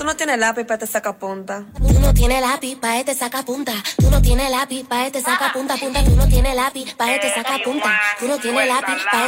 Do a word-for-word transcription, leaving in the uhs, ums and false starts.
no tienes lápiz para este sacapunta. Tú no tienes lápiz pa' este sacapunta. Tú no tienes lápiz pa' este sacapunta, punta. Tú no tienes lápiz pa' este sacapunta. Tú no tienes lápiz pa'